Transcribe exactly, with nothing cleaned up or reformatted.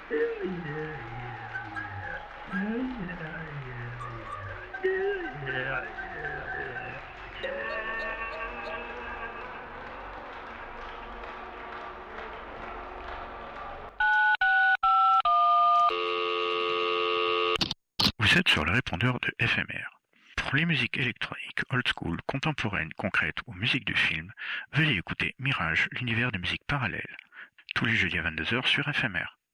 Vous êtes sur le répondeur de F M R. Pour les musiques électroniques, old school, contemporaines, concrètes ou musique de film, veuillez écouter Mirage, l'univers des musiques parallèles, tous les jeudis à vingt-deux heures sur F M R.